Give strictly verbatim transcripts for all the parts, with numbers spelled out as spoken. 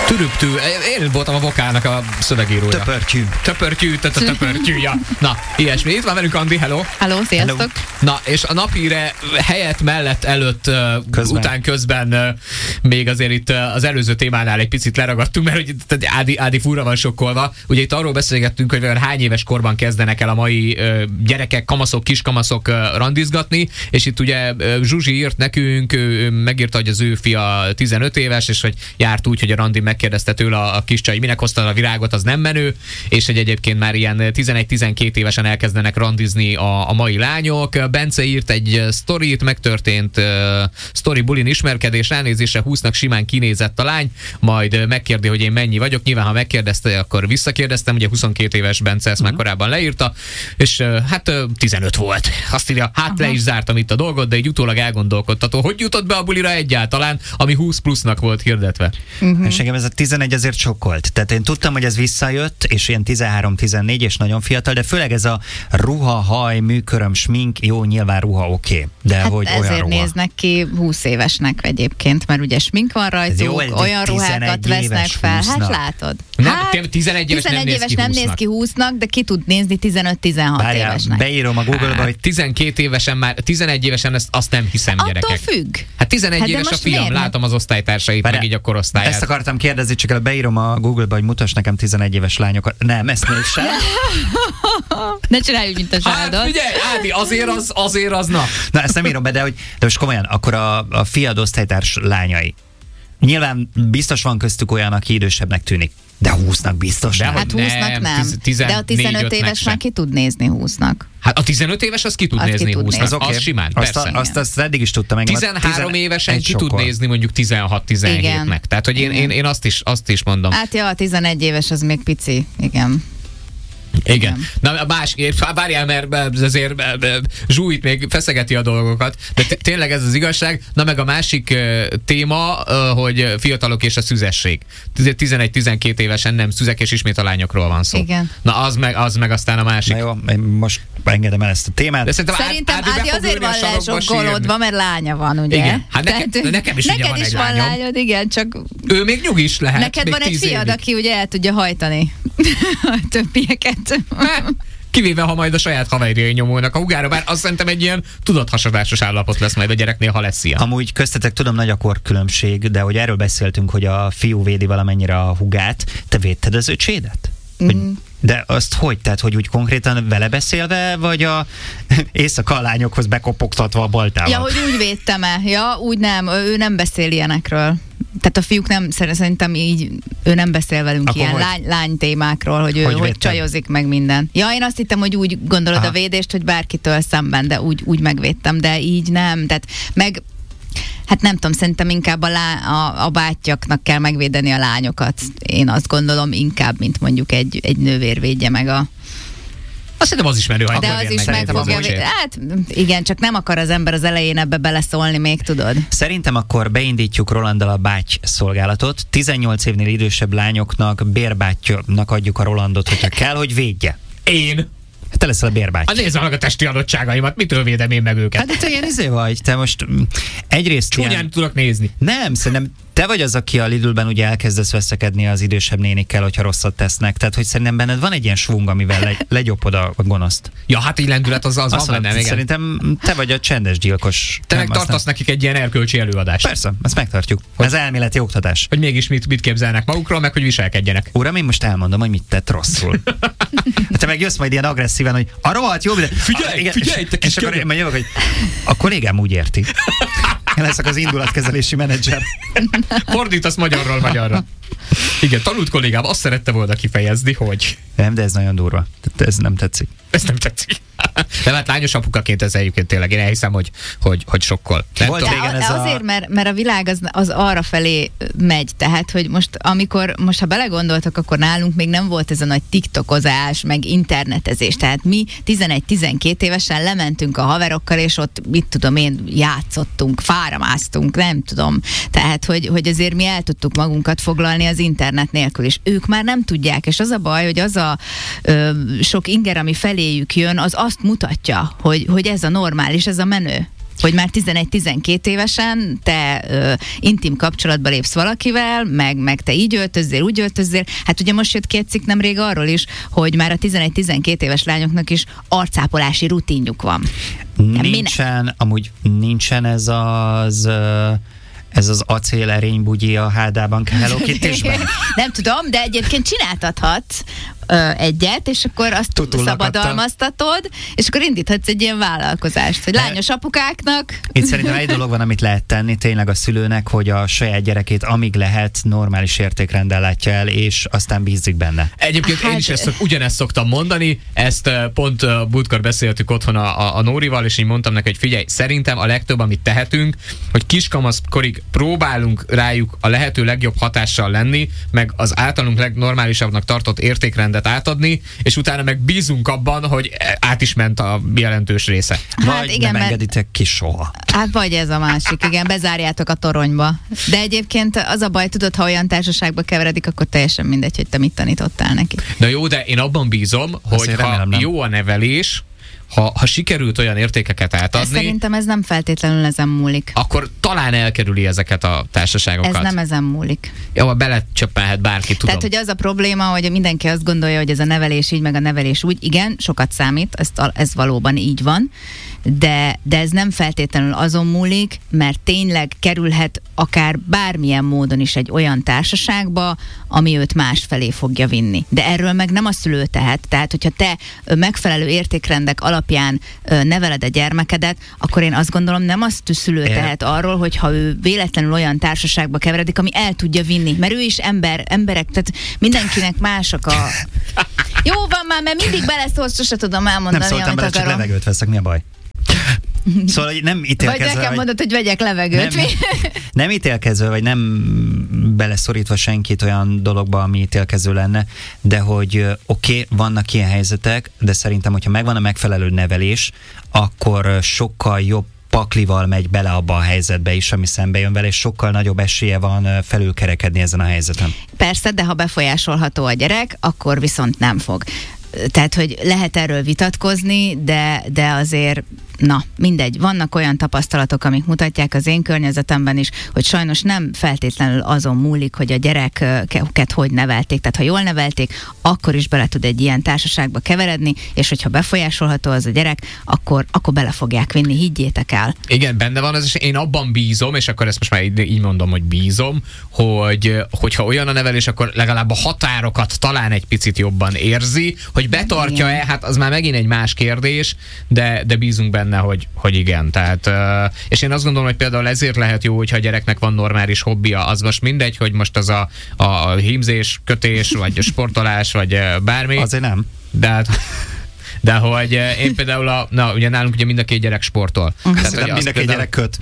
Töröptő. Én voltam a vokának a szövegírója. Töpörtyű. Töpörtyű, töpörtyűja. Na, ilyesmi. Itt van velünk Andi, hello. Hello, sziasztok. Hello. Na, és a napíre helyett, mellett, előtt, közben. után, közben még azért itt az előző témánál egy picit leragadtunk, mert hogy Ádi, Ádi furra van sokkolva. Ugye itt arról beszélgettünk, hogy hány éves korban kezdenek el a mai gyerekek, kamaszok, kiskamaszok randizgatni, és itt ugye Zsuzsi írt nekünk, ő megírta, hogy az ő fia tizenöt éves, és hogy járt úgy, hogy a randi megkérdezte tőle a, a kis csaj, minek hoztad a virágot, az nem menő, és hogy egyébként már ilyen tizenegy-tizenkét évesen elkezdenek randizni a, a mai lányok. Bence írt egy sztorit, megtörtént uh, sztori bulin ismerkedés, ránézésre húsznak simán kinézett a lány, majd megkérdi, hogy én mennyi vagyok. Nyilván, ha megkérdezte, akkor visszakérdeztem, ugye huszonkét éves Bence ezt uh-huh. már korábban leírta, és uh, hát uh, tizenöt volt. Azt írja, hát uh-huh. le is zártam itt a dolgot, de egy utólag elgondolkodtató, hogy jutott be a bulira egyáltalán, ami húsz plusznak volt hirdetve. Uh-huh. És engem ez a tizenegy azért sokkolt. Tehát én tudtam, hogy ez visszajött, és ilyen tizenhárom-tizennégy, és nagyon fiatal, de főleg ez a ruha, haj, műköröm, smink, jó, nyilván ruha oké, okay, de hát hogy olyan ezért ruha. néznek ki húsz évesnek egyébként, mert ugye smink van rajtuk, jó, olyan ruhákat vesznek fel. húsznak. Hát látod. Nem, hát, tizenegy éves nem néz éves ki nem húsznak. néz ki húsznak, de ki tud nézni tizenöt-tizenhat Bárjál, évesnek. beírom a Google-ba, hát, hogy tizenkét évesen már, tizenegy évesen ezt, azt nem hiszem, attól gyerekek. függ. Hát tizenegy hát éves a fiam, miért? látom az osztálytársait, Bárjál, meg így a korosztályát. ezt akartam kérdezni, csak el beírom a Google-ba, hogy mutass nekem tizenegy éves lányokat. Nem, ezt mégsem. Ne csinálj, mint a Hát zsáldod. figyelj, Ádi, azért az, azért az, na. Na, ezt nem írom be, de, hogy, de most komolyan, akkor a, a fiad osztálytárs lányai. Nyilván biztos van köztük olyan, aki idősebbnek tűnik. De húsznak biztos De nem. Hát húsznak nem. tiz- De a tizenöt éves már ki tud nézni húsznak. Hát a tizenöt éves az ki tud Azt ki nézni tud húsznak, nézni. az, Az, az okay. simán, azt, persze. a, azt, azt eddig is tudtam. Engem tizenhárom évesen ki tud sokkol. nézni mondjuk tizenhat-tizenhétnek. Tehát, hogy én, én, én azt, is, azt is mondom. Hát ja, a tizenegy éves az még pici, igen. Igen. Igen. Na, a másik, várjál, mert azért Zsújt még feszegeti a dolgokat, de tényleg ez az igazság. Na meg a másik uh, téma, uh, hogy fiatalok és a szüzesség. tizenegy-tizenkét évesen nem szüzek, és ismét a lányokról van szó. Igen. Na az meg, az meg aztán a másik. Na jó, én most engedem el ezt a témát. De szerintem, Szerintem Ádi Ádi be fog azért ülni a van sarokba lesokkolódva, sírni. mert lánya van, ugye? Igen. Hát neked- Tehát, nekem is ugye neked van is egy van lányom. lányod, igen, csak Ő még nyugis lehet. neked még van egy tíz fiad, évig. aki ugye el tudja hajtani a többieket. Kivéve, ha majd a saját haverjai nyomulnak a hugára, bár azt szerintem egy ilyen tudathasadásos állapot lesz majd a gyereknél, ha lesz ilyen. Amúgy köztetek tudom, nagy a korkülönbség, de hogy erről beszéltünk, hogy a fiú védi valamennyire a hugát. Te védted az öcsédet? Mm. De azt hogy? Tehát, hogy úgy konkrétan vele beszélve, vagy a éjszaka a lányokhoz bekopogtatva a baltával? Ja, hogy úgy védtem-e? Ja, úgy nem, ő nem beszél ilyenekről. Tehát a fiúk nem, szerintem így, ő nem beszél velünk Akkor ilyen hogy? lány, lány témákról, hogy ő Hogy hogy, védted? csajozik meg minden. Ja, én azt hittem, hogy úgy gondolod Aha. a védést, hogy bárkitől szemben, de úgy, úgy megvédtem, de így nem. Tehát meg hát nem tudom, szerintem inkább a, lá, a, a bátyjaknak kell megvédeni a lányokat. Én azt gondolom inkább, mint mondjuk egy, egy nővér védje meg a... Azt szerintem az is menő, ha De egy az nővér is meg megvédi az fogja... öcsét. vé- Hát igen, csak nem akar az ember az elején ebbe beleszólni még, tudod? Szerintem akkor beindítjuk Rolanddal a báty szolgálatot. tizennyolc évnél idősebb lányoknak, bérbátynak adjuk a Rolandot, hogyha kell, hogy védje. Én? Te leszel a bérbáty. Hát nézd meg a testi adottságaimat, mitől védem én meg őket? Hát de te ilyen izé vagy, te most mm, egyrészt Csúnyán ilyen... tudok nézni. Nem, szerintem te vagy az, aki a Lidlben ugye elkezdesz veszekedni az idősebb nénikkel, hogyha rosszat tesznek. Tehát, hogy szerintem benned van egy ilyen svung, amivel le, legyopod a, a gonoszt. Ja, hát így lendület az, az van Azt bennem, mondom, igen. szerintem te vagy a csendes gyilkos. Te Nem, meg azt tartasz nem. nekik egy ilyen erkölcsi előadást. Persze, ezt megtartjuk. Ez elméleti oktatás. Hogy mégis mit, mit képzelnek magukról, meg hogy viselkedjenek. Uram, én most elmondom, hogy mit tett rosszul. Te meg jössz majd ilyen agresszíven, hogy a rohadt jó, de... Figyelj, igen, figyelj, és, te kis és akkor gyönyör. én majd jövök, hogy a kollégám úgy érti. Én leszek az indulatkezelési menedzser. Fordítasz magyarról magyarra. Igen, tanult kollégám azt szerette volna kifejezni, hogy Nem, de ez nagyon durva. Tehát ez nem tetszik. ez nem tetszik. De hát lányos apukaként ez egyébként tényleg, én elhiszem, hogy, hogy, hogy sokkol. Nem Volt tudom. régen De ez a- azért, mert, mert a világ az, az arra felé megy, tehát, hogy most amikor, most ha belegondoltok, akkor nálunk még nem volt ez a nagy tiktokozás, meg internetezés, tehát mi tizenegy-tizenkét évesen lementünk a haverokkal, és ott, mit tudom én, játszottunk, fára másztunk, nem tudom. Tehát, hogy, hogy azért mi el tudtuk magunkat foglalni az internet nélkül, és ők már nem tudják, és az a baj, hogy az a ö, sok inger, ami feléjük jön, az azt mutatja, hogy, hogy ez a normális, ez a menő. hogy már tizenegy-tizenkét évesen te ö, intim kapcsolatba lépsz valakivel, meg, meg te így öltözzél, úgy öltözzél. Hát ugye most jött két cikk nemrég arról is, hogy már a tizenegy-tizenkét éves lányoknak is arcápolási rutinjuk van. Nincsen, amúgy nincsen ez az... ez az acél erénybugyi a hádában Hello Kitty-sben? Nem tudom, de egyébként csináltathatsz ö, egyet, és akkor azt Tutulnak szabadalmaztatod, és akkor indíthatsz egy ilyen vállalkozást, hogy lányos apukáknak. Itt szerintem egy dolog van, amit lehet tenni tényleg a szülőnek, hogy a saját gyerekét amíg lehet normális értékrenddel látja el, és aztán bízik benne. Egyébként hát, én is ezt, ugyanezt szoktam mondani, ezt pont múltkor beszéltük otthon a, a, a Nórival, és így mondtam neki, hogy figyelj, szerintem a legtöbb, amit tehetünk, hogy kiskamaszkorig próbálunk rájuk a lehető legjobb hatással lenni, meg az általunk legnormálisabbnak tartott értékrendet átadni, és utána meg bízunk abban, hogy át is ment a jelentős része. Hát vagy igen, nem engeditek ki soha. Hát vagy ez a másik, igen, bezárjátok a toronyba. De egyébként az a baj, tudod, ha olyan társaságba keveredik, akkor teljesen mindegy, hogy te mit tanítottál neki. Na jó, de én abban bízom, hogy ha remélem, jó a nevelés, Ha, ha sikerült olyan értékeket átadni... Szerintem ez nem feltétlenül ezen múlik. Akkor talán elkerüli ezeket a társaságokat. Ez nem ezen múlik. Jó, belecsöppenhet bárki, tudom. Tehát, hogy az a probléma, hogy mindenki azt gondolja, hogy ez a nevelés így, meg a nevelés úgy. Igen, sokat számít, ez, ez valóban így van, de, de ez nem feltétlenül azon múlik, mert tényleg kerülhet akár bármilyen módon is egy olyan társaságba, ami őt másfelé fogja vinni. De erről meg nem a szülő tehet. Tehát, hogyha te megfelelő értékrendek alapján neveled a gyermekedet, akkor én azt gondolom, nem azt szülő tehet arról, hogyha ő véletlenül olyan társaságba keveredik, ami el tudja vinni. Mert ő is ember, emberek, tehát mindenkinek mások a... Jó van már, mert mindig beleszólsz, sose tudom elmondani, nem szóltam amit bele, akarom. Csak levegőt veszek, mi a baj? Szóval, hogy nem ítélkezve... Vagy nekem mondod, hogy vegyek levegőt. Nem, nem ítélkezve, vagy nem beleszorítva senkit olyan dologba, ami ítélkező lenne, de hogy oké, okay, vannak ilyen helyzetek, de szerintem, hogyha megvan a megfelelő nevelés, akkor sokkal jobb paklival megy bele abba a helyzetbe is, ami szembe jön vele, és sokkal nagyobb esélye van felülkerekedni ezen a helyzeten. Persze, de ha befolyásolható a gyerek, akkor viszont nem fog. Tehát, hogy lehet erről vitatkozni, de, de azért, na, mindegy. Vannak olyan tapasztalatok, amik mutatják az én környezetemben is, hogy sajnos nem feltétlenül azon múlik, hogy a gyerekeket hogy nevelték. Tehát, ha jól nevelték, akkor is bele tud egy ilyen társaságba keveredni, és hogyha befolyásolható az a gyerek, akkor, akkor bele fogják vinni, higgyétek el. Igen, benne van az, és én abban bízom, és akkor ezt most már így mondom, hogy bízom, hogy hogyha olyan a nevelés, akkor legalább a határokat talán egy picit jobban érzi, hogy betartja-e, hát az már megint egy más kérdés, de, de bízunk benne, hogy, hogy igen. Tehát, és én azt gondolom, hogy például ezért lehet jó, hogyha a gyereknek van normális hobbija. Az most mindegy, hogy most az a, a hímzés, kötés, vagy sportolás, vagy bármi. Azért nem. De hát... De hogy én például, a, na ugye nálunk ugye mind a két gyerek sportol. Uh-huh. Tehát, hogy mind a két például... gyerek köt.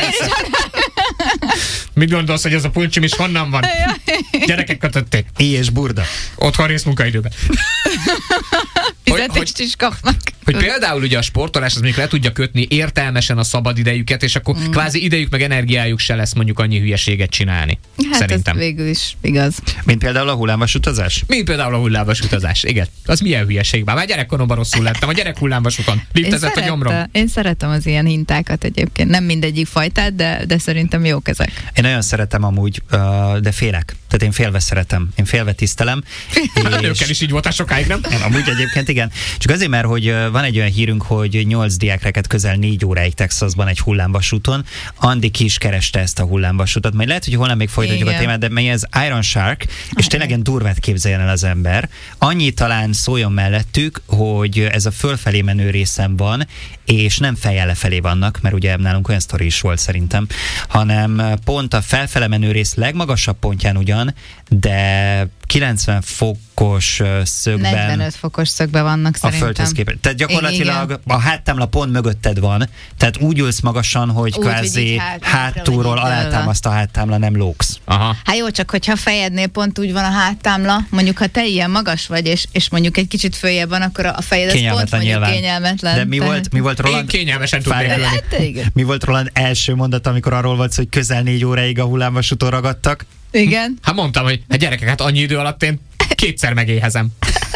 Mit gondolsz, hogy ez a pulcsim is honnan van? Gyerekek kötötték. Éj és burda. Otthon részmunkaidőben. Fizetést is kapnak. Hogy például ugye a sportolás az mondjuk le tudja kötni értelmesen a szabad idejüket, és akkor mm. kvázi idejük meg energiájuk se lesz mondjuk annyi hülyeséget csinálni. Hát szerintem. Ez végül is igaz. Mint például a hullámvas utazás? Mint például a hullámvas utazás, igen. Az milyen hülyeség már? Már gyerekkoromban rosszul lettem, a gyerek hullámvasukon. Liftezett a gyomrom. Én szeretem az ilyen hintákat egyébként. Nem mindegyik fajtát, de, de szerintem jók ezek. Én nagyon szeretem amúgy, de félek. Tehát én félve szeretem. Én félve tisztelem. A nőkkel is így voltál sokáig, nem? nem? Amúgy egyébként igen. Csak azért, mert hogy van egy olyan hírünk, hogy nyolc diákreket közel négy óráig Texasban egy hullámvasúton. Andi ki is kereste ezt a hullámvasutat. Majd lehet, hogy holnap még folytatjuk igen. a témát, de mely ez Iron Shark, és tényleg ilyen durvát képzeljen el az ember. Annyi talán szóljon mellettük, hogy ez a fölfelé menő részen van, és nem fejjel lefelé vannak, mert ugye nálunk olyan sztori is volt szerintem, hanem pont a felfele menő rész legmagasabb pontján ugyan, de kilencven fokos szögben... negyvenöt fokos szögben vannak szerintem. A földhöz képest. Tehát gyakorlatilag igen. a háttámla pont mögötted van, tehát úgy ülsz magasan, hogy úgy, kvázi hát, hátulról alátámaszt a háttámla, nem lógsz. Aha. Hát jó, csak hogyha fejednél pont úgy van a háttámla, mondjuk ha te ilyen magas vagy, és, és mondjuk egy kicsit följebb van, akkor a fejed az pont mondjuk nyilván. Kényelmetlen. De mi tehát... volt, mi volt Roland? Én kényelmesen tudnék ülni. Hát, mi volt Roland első mondat, amikor arról volt, hogy közel négy óráig a hullámvasúton ragadtak? Igen. Hát mondtam, hogy hát gyerekek, hát annyi idő alatt én kétszer megéhezem.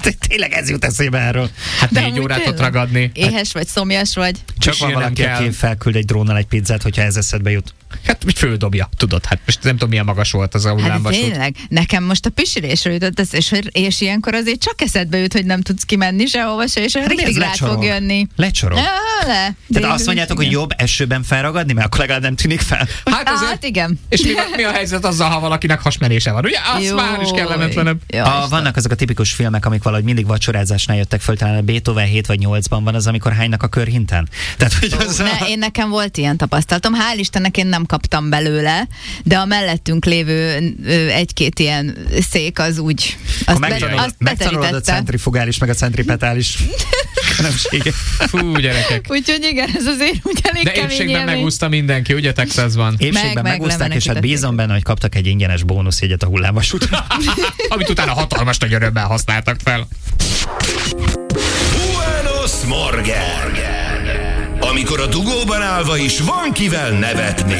Tényleg ez jut eszébe erről. Hát de négy órát ott ragadni. Éhes vagy, szomjas vagy. Csak van valaki, aki felküld egy drónnal egy pizzát, hogyha ez eszedbe jut. Hát úgy földobja, tudod, hát most nem tudom, milyen magas volt az a hullámvasút. Hát tényleg, nekem most a pisilésről jutott ez, és, és ilyenkor azért csak eszedbe jut, hogy nem tudsz kimenni sehova se, és hát richtig rád fog jönni. Lecsorog. Ja, le. Tehát azt mondjátok, igen, hogy jobb esőben felragadni, mert akkor legalább nem tűnik fel. Hát, azért, hát igen. És mi, mi a helyzet azzal, ha valakinek hasmenése van? Ugye? Az jó, már is kellemetlenebb. A, vannak azok a tipikus filmek, amik valahogy mindig vacsorázásnál jöttek föl, talán a Beethoven hét vagy nyolcban van az, amikor hánynak a körhinten. Tehát, hogy az ne, a... Én nekem volt ilyen tapasztalatom. Hál' Istennek én nem kaptam belőle, de a mellettünk lévő egy-két ilyen szék az úgy azt, be, azt megtanulod a centrifugális meg a centripetális különbséget. Fú, gyerekek. Úgyhogy igen, ez azért úgy elég de kemény épségben élmény. Megúszta mindenki, ugye Texasban? Épségben meg, megúszták, és hát bízom benne, hogy kaptak egy ingyenes bónuszjegyet a hullámvasútra. Amit utána hatalmas nagy örömmel használtak fel. Buenos Morgen! Amikor a dugóban állva is van kivel nevetni.